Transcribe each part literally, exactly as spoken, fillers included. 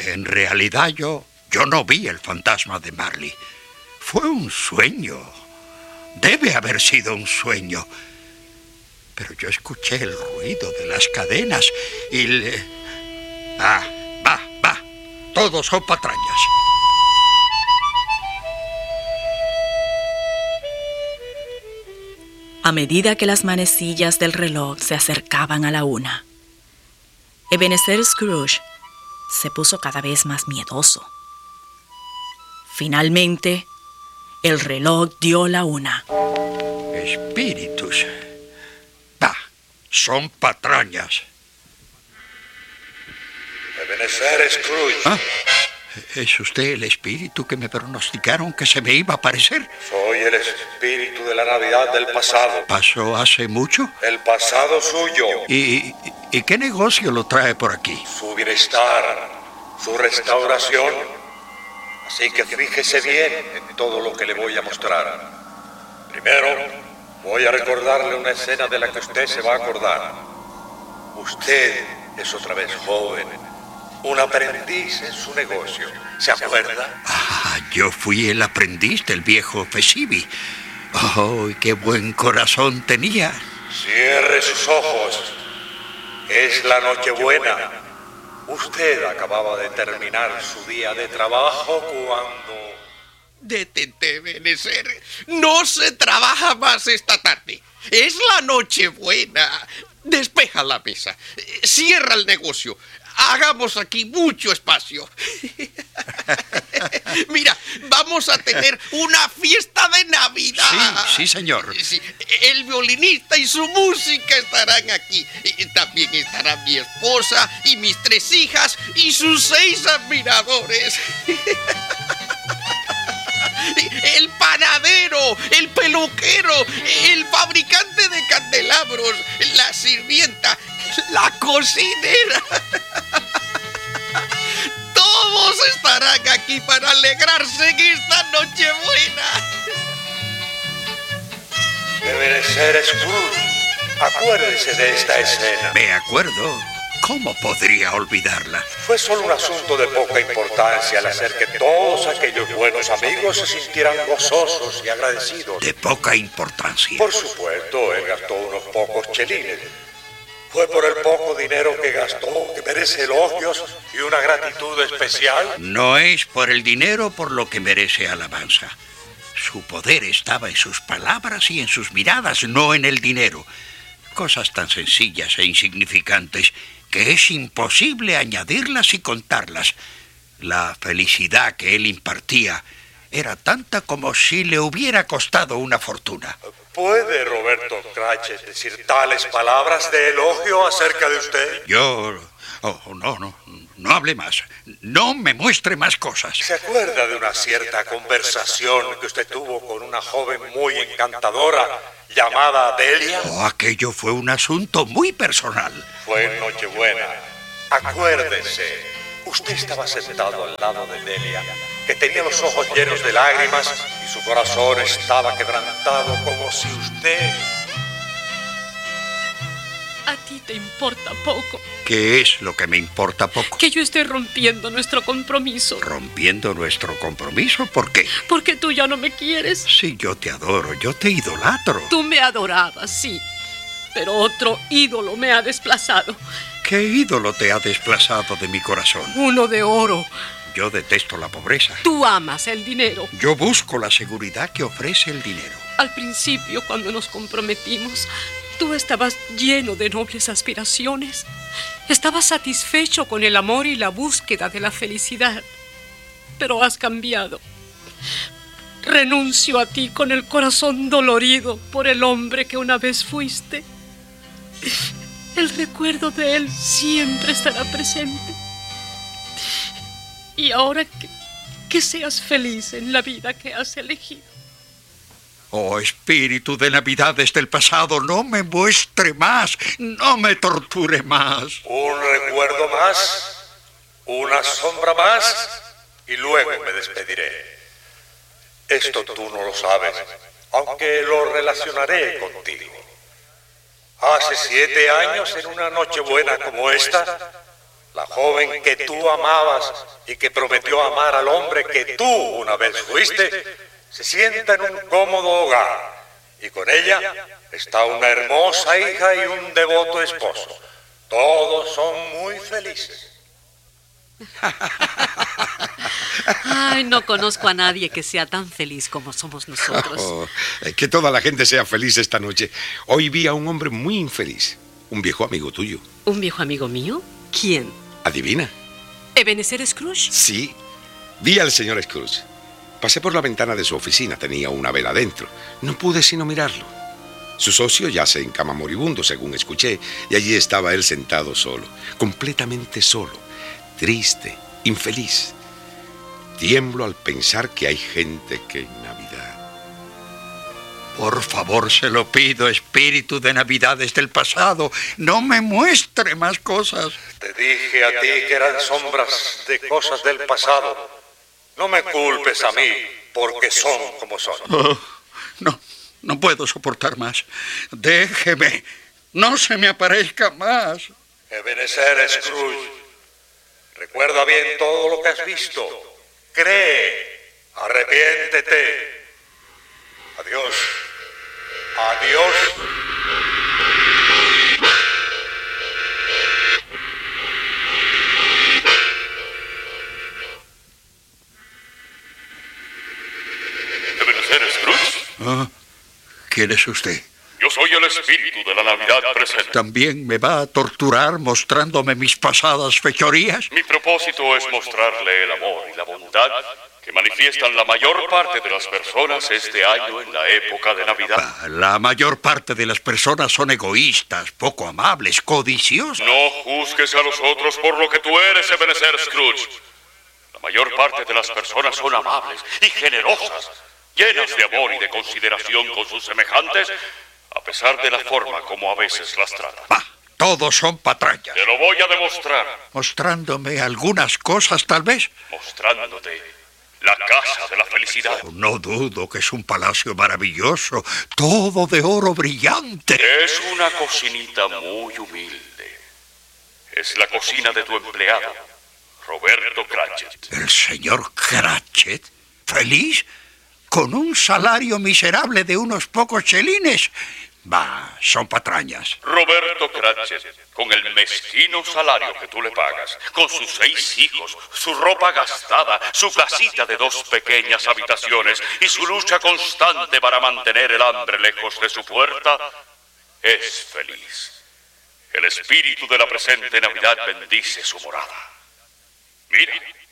En realidad yo, yo no vi el fantasma de Marley. Fue un sueño. Debe haber sido un sueño. Pero yo escuché el ruido de las cadenas y le... Ah, va, va. Todos son patrañas. A medida que las manecillas del reloj se acercaban a la una, Ebenezer Scrooge se puso cada vez más miedoso. Finalmente, el reloj dio la una. Espíritus. Va, son patrañas. Ebenezer Scrooge. ¿Ah? ¿Es usted el espíritu que me pronosticaron que se me iba a aparecer? Soy el espíritu de la Navidad del pasado. ¿Pasó hace mucho? El pasado suyo. ¿Y, y qué negocio lo trae por aquí? Su bienestar, su restauración. Así que fíjese bien en todo lo que le voy a mostrar. Primero, voy a recordarle una escena de la que usted se va a acordar. Usted es otra vez joven, un aprendiz en su negocio. ¿Se acuerda? Ah, yo fui el aprendiz del viejo Fesibi. ¡Oh, qué buen corazón tenía! Cierre sus ojos. Es la Nochebuena. Usted acababa de terminar su día de trabajo cuando... Detente, Ebenezer. No se trabaja más esta tarde. Es la Nochebuena. Despeja la mesa. Cierra el negocio. Hagamos aquí mucho espacio. Mira, vamos a tener una fiesta de Navidad. Sí, sí, señor. Sí, el violinista y su música estarán aquí. También estará mi esposa y mis tres hijas y sus seis admiradores. El panadero, el peluquero, el fabricante de candelabros, la sirvienta, la cocinera. Todos estarán aquí para alegrarse en esta Nochebuena. Ebenezer Scrooge, acuérdese de esta escena. Me acuerdo. ¿Cómo podría olvidarla? Fue solo un asunto de poca importancia al hacer que todos aquellos buenos amigos se sintieran gozosos y agradecidos. De poca importancia. Por supuesto, él gastó unos pocos chelines. Fue por el poco dinero que gastó, que merece elogios y una gratitud especial. No es por el dinero por lo que merece alabanza. Su poder estaba en sus palabras y en sus miradas, no en el dinero. Cosas tan sencillas e insignificantes que es imposible añadirlas y contarlas. La felicidad que él impartía era tanta como si le hubiera costado una fortuna. ¿Puede Roberto Cratchit decir tales palabras de elogio acerca de usted? Yo... Oh, no, no, no hable más. No me muestre más cosas. ¿Se acuerda de una cierta conversación que usted tuvo con una joven muy encantadora llamada Delia? Oh, aquello fue un asunto muy personal. Fue en Nochebuena. Acuérdese, usted estaba sentado al lado de Delia, que tenía los ojos llenos de lágrimas y su corazón estaba quebrantado como si usted... A ti te importa poco. ¿Qué es lo que me importa poco? Que yo estoy rompiendo nuestro compromiso. ¿Rompiendo nuestro compromiso? ¿Por qué? Porque tú ya no me quieres. Sí, yo te adoro, yo te idolatro. Tú me adorabas, sí. Pero otro ídolo me ha desplazado. ¿Qué ídolo te ha desplazado de mi corazón? Uno de oro. Yo detesto la pobreza. Tú amas el dinero. Yo busco la seguridad que ofrece el dinero. Al principio, cuando nos comprometimos, tú estabas lleno de nobles aspiraciones. Estabas satisfecho con el amor y la búsqueda de la felicidad. Pero has cambiado. Renuncio a ti con el corazón dolorido por el hombre que una vez fuiste. El recuerdo de él siempre estará presente. Y ahora que, que seas feliz en la vida que has elegido. Oh, espíritu de Navidades del pasado, no me muestre más, no me torture más. Un recuerdo más, una sombra más, y luego me despediré. Esto tú no lo sabes, aunque lo relacionaré contigo. Hace siete años, en una Nochebuena como esta, la joven que tú amabas y que prometió amar al hombre que tú una vez fuiste, se sienta en un cómodo hogar y con ella está una hermosa hija y un devoto esposo. Todos son muy felices. Ay, no conozco a nadie que sea tan feliz como somos nosotros. Oh, que toda la gente sea feliz esta noche. Hoy vi a un hombre muy infeliz, un viejo amigo tuyo. ¿Un viejo amigo mío? ¿Quién? ¿Adivina? ¿Ebenezer Scrooge? Sí, vi al señor Scrooge. Pasé por la ventana de su oficina, tenía una vela dentro. No pude sino mirarlo. Su socio yace en cama moribundo, según escuché, y allí estaba él sentado solo, completamente solo, triste, infeliz. Tiemblo al pensar que hay gente que en Navidad... Por favor, se lo pido, espíritu de Navidades del pasado, no me muestre más cosas. Te dije a ti que eran sombras de cosas del pasado. No me culpes a mí, porque son como son. Oh, no, no puedo soportar más. Déjeme, no se me aparezca más. Ebenezer Scrooge, recuerda bien todo lo que has visto. Cree, arrepiéntete. Adiós. Adiós. ¿Ebenezer Scrooge? Ah, ¿quién es usted? Yo soy el espíritu de la Navidad presente. ¿También me va a torturar mostrándome mis pasadas fechorías? Mi propósito es mostrarle el amor y la bondad que manifiestan la mayor parte de las personas este año en la época de Navidad. Ah, la mayor parte de las personas son egoístas, poco amables, codiciosas. No juzgues a los otros por lo que tú eres, Ebenezer Scrooge. La mayor parte de las personas son amables y generosas, llenas de amor y de consideración con sus semejantes, a pesar de la forma como a veces las tratan. Ah, todos son patrañas. Te lo voy a demostrar. ¿Mostrándome algunas cosas, tal vez? Mostrándote la casa de la felicidad. Oh, no dudo que es un palacio maravilloso, todo de oro brillante. Es una cocinita muy humilde. Es la cocina de tu empleado, Roberto Cratchit. ¿El señor Cratchit? ¿Feliz? ¿Con un salario miserable de unos pocos chelines? Bah, son patrañas. Roberto Cratchit, con el mezquino salario que tú le pagas, con sus seis hijos, su ropa gastada, su casita de dos pequeñas habitaciones y su lucha constante para mantener el hambre lejos de su puerta, es feliz. El espíritu de la presente Navidad bendice su morada. Mira.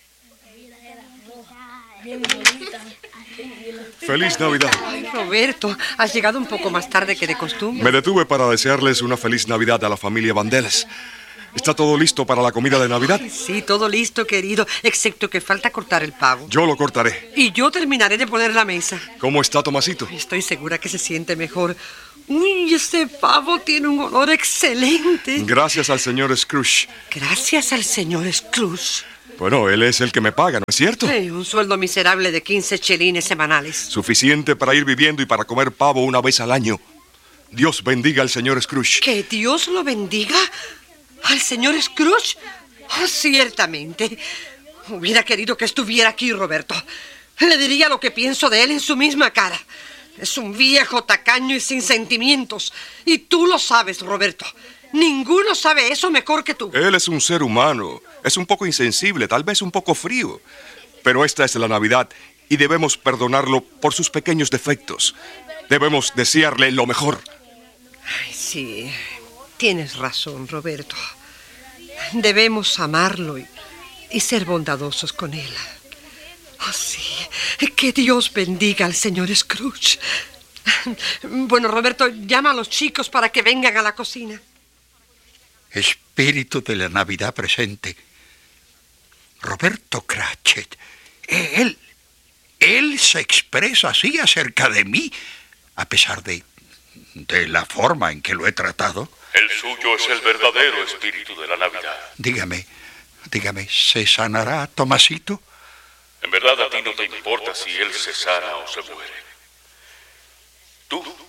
¡Feliz Navidad! Ay, Roberto, has llegado un poco más tarde que de costumbre. Me detuve para desearles una feliz Navidad a la familia Vandells. ¿Está todo listo para la comida de Navidad? Sí, todo listo, querido, excepto que falta cortar el pavo. Yo lo cortaré. Y yo terminaré de poner la mesa. ¿Cómo está Tomasito? Estoy segura que se siente mejor. Uy, ese pavo tiene un olor excelente. Gracias al señor Scrooge. Gracias al señor Scrooge. Bueno, él es el que me paga, ¿no es cierto? Sí, un sueldo miserable de quince chelines semanales. Suficiente para ir viviendo y para comer pavo una vez al año. Dios bendiga al señor Scrooge. ¿Que Dios lo bendiga? ¿Al señor Scrooge? Oh, ciertamente. Hubiera querido que estuviera aquí, Roberto. Le diría lo que pienso de él en su misma cara. Es un viejo tacaño y sin sentimientos. Y tú lo sabes, Roberto. Ninguno sabe eso mejor que tú. Él es un ser humano. Es un poco insensible, tal vez un poco frío. Pero esta es la Navidad y debemos perdonarlo por sus pequeños defectos. Debemos desearle lo mejor. Ay, sí, tienes razón, Roberto. Debemos amarlo y, y ser bondadosos con él. Oh, sí, que Dios bendiga al señor Scrooge. Bueno, Roberto, llama a los chicos para que vengan a la cocina. Espíritu de la Navidad presente. Roberto Cratchit. Él, él se expresa así acerca de mí, a pesar de, de la forma en que lo he tratado. El suyo es el verdadero espíritu de la Navidad. Dígame, dígame, ¿se sanará Tomasito? En verdad a ti no te importa si él se sana o se muere. Tú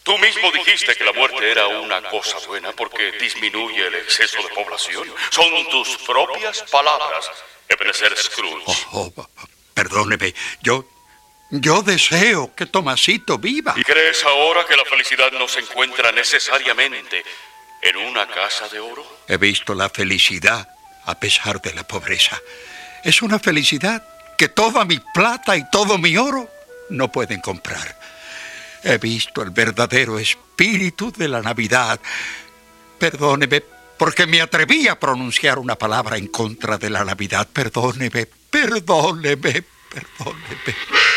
Tú mismo dijiste que la muerte era una cosa buena porque disminuye el exceso de población. Son tus propias palabras, Ebenezer Scrooge. Oh, oh, perdóneme, yo... Yo deseo que Tomasito viva. ¿Y crees ahora que la felicidad no se encuentra necesariamente en una casa de oro? He visto la felicidad a pesar de la pobreza. Es una felicidad que toda mi plata y todo mi oro no pueden comprar. He visto el verdadero espíritu de la Navidad. Perdóneme, porque me atreví a pronunciar una palabra en contra de la Navidad. Perdóneme, perdóneme, perdóneme.